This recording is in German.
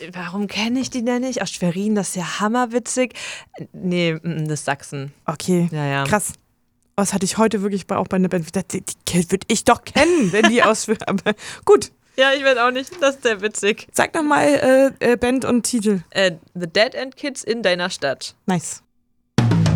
warum kenne ich die denn nicht? Aus Schwerin, das ist ja hammerwitzig. Nee, das ist Sachsen. Okay, Ja. krass. Was hatte ich heute wirklich auch bei einer Band? Die würde ich doch kennen, wenn die aus... Aber gut. Ja, ich weiß auch nicht. Das ist sehr witzig. Sag doch mal Band und Titel. The Dead End Kids in deiner Stadt. Nice.